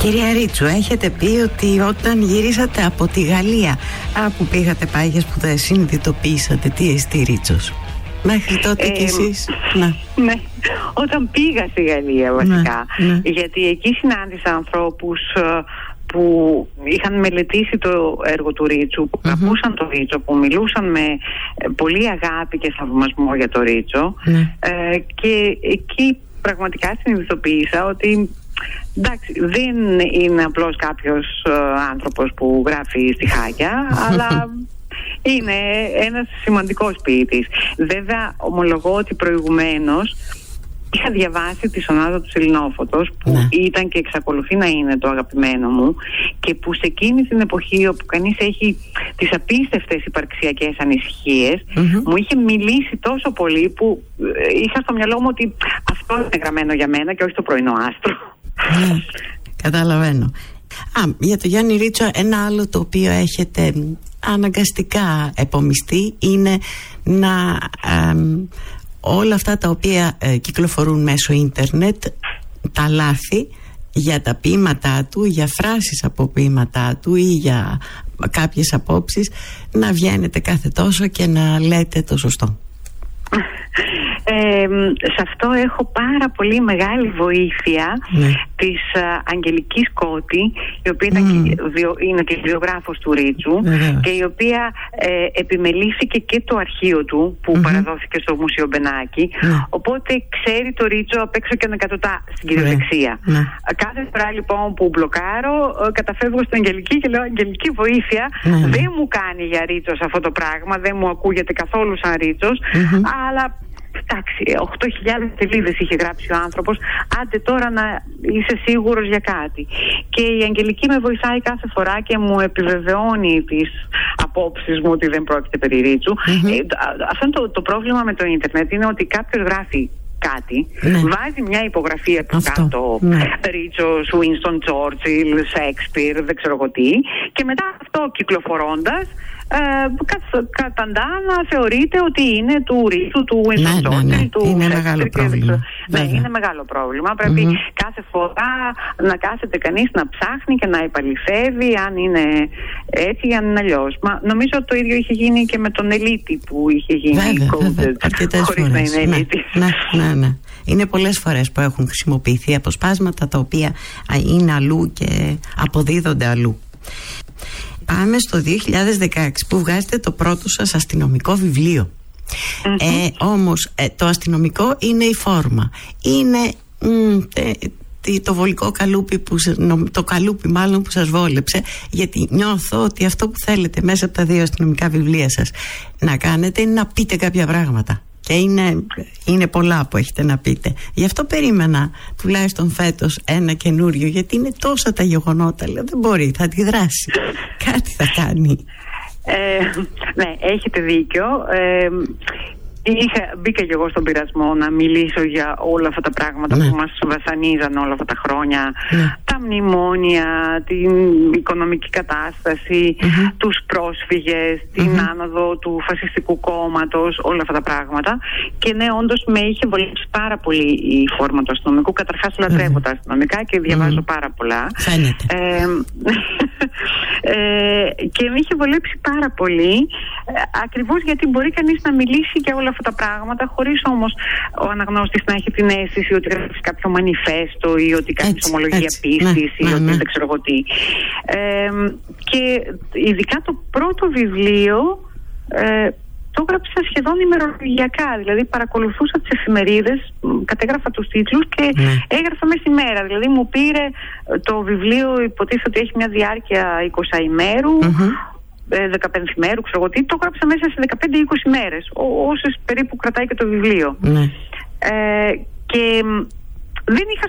Κυρία Ρίτσου, έχετε πει ότι όταν γυρίσατε από τη Γαλλία, που πήγατε πάει για σπουδές, συνειδητοποιήσατε τι εστί Ρίτσος. Μέχρι τότε κι εσείς? Ναι, όταν πήγα στη Γαλλία βασικά, γιατί εκεί συνάντησα ανθρώπους που είχαν μελετήσει το έργο του Ρίτσου, που αγαπούσαν το Ρίτσο, που μιλούσαν με πολύ αγάπη και θαυμασμό για το Ρίτσο, και εκεί πραγματικά συνειδητοποίησα ότι εντάξει, δεν είναι απλώς κάποιος άνθρωπος που γράφει στιχάκια, αλλά είναι ένας σημαντικός ποιητής. Βέβαια, ομολογώ ότι προηγουμένως είχα διαβάσει τη Σονάτα του Σελινόφωτος, που ήταν και εξακολουθεί να είναι το αγαπημένο μου, και που σε εκείνη την εποχή όπου κανείς έχει τις απίστευτες υπαρξιακές ανησυχίες, μου είχε μιλήσει τόσο πολύ που είχα στο μυαλό μου ότι αυτό είναι γραμμένο για μένα και όχι το πρωινό άστρο. Καταλαβαίνω. Για το Γιάννη Ρίτσο, ένα άλλο το οποίο έχετε αναγκαστικά επομιστεί είναι να όλα αυτά τα οποία κυκλοφορούν μέσω ίντερνετ, τα λάθη για τα ποίηματά του, για φράσεις από ποίηματά του ή για κάποιες απόψεις, να βγαίνετε κάθε τόσο και να λέτε το σωστό. Σε αυτό έχω πάρα πολύ μεγάλη βοήθεια της Αγγελικής Κώτη, η οποία είναι και βιογράφος του Ρίτσου, και η οποία επιμελήθηκε και το αρχείο του που παραδόθηκε στο Μουσείο Μπενάκη, οπότε ξέρει το Ρίτσο απ' έξω και ανεκατοτά στην κυριολεξία. Κάθε φορά λοιπόν που μπλοκάρω, καταφεύγω στην Αγγελική και λέω: Αγγελική, βοήθεια, δεν μου κάνει για Ρίτσος αυτό το πράγμα, δεν μου ακούγεται καθόλου σαν Ρίτσος, αλλά εντάξει, 8.000 σελίδες είχε γράψει ο άνθρωπος, άντε τώρα να είσαι σίγουρος για κάτι. Και η Αγγελική με βοηθάει κάθε φορά και μου επιβεβαιώνει τις απόψεις μου ότι δεν πρόκειται περί Ρίτσου. Αυτό είναι το πρόβλημα με το ίντερνετ, είναι ότι κάποιος γράφει κάτι, βάζει μια υπογραφή από κάτω, Ρίτσος, Winston Churchill, Shakespeare, δεν ξέρω εγώ τι, και μετά αυτό κυκλοφορώντας καταντά να θεωρείται ότι είναι του Ρίτσου, του Winston Churchill, του είναι μεγάλο πρόβλημα. Είναι μεγάλο πρόβλημα. Πρέπει κάθε φορά να κάθεται κανείς να ψάχνει και να επαληθεύει αν είναι έτσι ή αν είναι αλλιώς. Νομίζω ότι το ίδιο είχε γίνει και με τον Ελίτη που είχε γίνει coded χωρίς να είναι Ελίτης. Ναι. Είναι πολλές φορές που έχουν χρησιμοποιηθεί αποσπάσματα τα οποία είναι αλλού και αποδίδονται αλλού. Πάμε στο 2016 που βγάζετε το πρώτο σας αστυνομικό βιβλίο. Όμως το αστυνομικό είναι η φόρμα. Είναι το βολικό καλούπι, το καλούπι μάλλον που σας βόλεψε, γιατί νιώθω ότι αυτό που θέλετε μέσα από τα δύο αστυνομικά βιβλία σας να κάνετε είναι να πείτε κάποια πράγματα. Και είναι πολλά που έχετε να πείτε. Γι' αυτό περίμενα τουλάχιστον φέτος ένα καινούριο, γιατί είναι τόσα τα γεγονότα. Λέω δεν μπορεί, θα αντιδράσει. Κάτι θα κάνει. Ναι, έχετε δίκιο. Μπήκα και εγώ στον πειρασμό να μιλήσω για όλα αυτά τα πράγματα που μας βασανίζαν όλα αυτά τα χρόνια. Τα μνημόνια, την οικονομική κατάσταση, τους πρόσφυγες, την άνοδο του φασιστικού κόμματος, όλα αυτά τα πράγματα. Και ναι, όντως με είχε βολέψει πάρα πολύ η φόρμα του αστυνομικού. Καταρχάς λατρεύω τα αστυνομικά και διαβάζω πάρα πολλά. Φαίνεται. Και με είχε βολέψει πάρα πολύ, ακριβώς γιατί μπορεί κανείς να μιλήσει για όλα αυτά τα πράγματα, χωρίς όμως ο αναγνώστης να έχει την αίσθηση ότι γράφει κάποιο μανιφέστο ή ότι κάνει ομολογία πίστης ή ότι δεν ξέρω εγώ τι. Και ειδικά το πρώτο βιβλίο το έγραψα σχεδόν ημερολογιακά, δηλαδή παρακολουθούσα τις εφημερίδες, κατέγραφα τους τίτλους και έγραφα μέσα στη μέρα. Δηλαδή μου πήρε το βιβλίο, υποτίθεται ότι έχει μια διάρκεια 20 ημέρου, 15 ημέρου, ξέρω εγώ τι, το έγραψα μέσα σε 15-20 μέρες, όσες περίπου κρατάει και το βιβλίο. Και δεν είχα